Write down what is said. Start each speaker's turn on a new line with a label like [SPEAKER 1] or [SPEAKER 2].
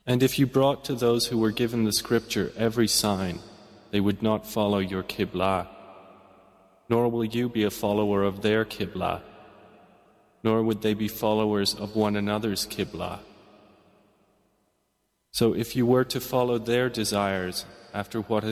[SPEAKER 1] And if you brought to those who were given the scripture every sign, they would not follow your Qibla, nor will you be a follower of their Qibla, nor would they be followers of one another's Qibla. So if you were to follow their desires after what has